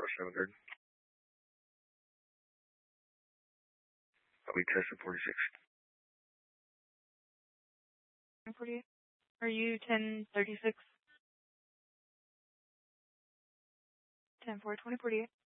700. We tested 46. 48. Are you 1036? 10-4, 2048.